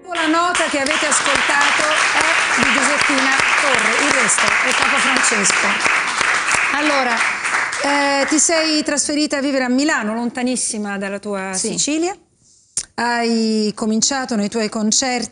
La nota che avete ascoltato è di Giuseppina Torre, il resto è Papa Francesco. Allora, ti sei trasferita a vivere a Milano, lontanissima dalla tua Sicilia. Hai cominciato nei tuoi concerti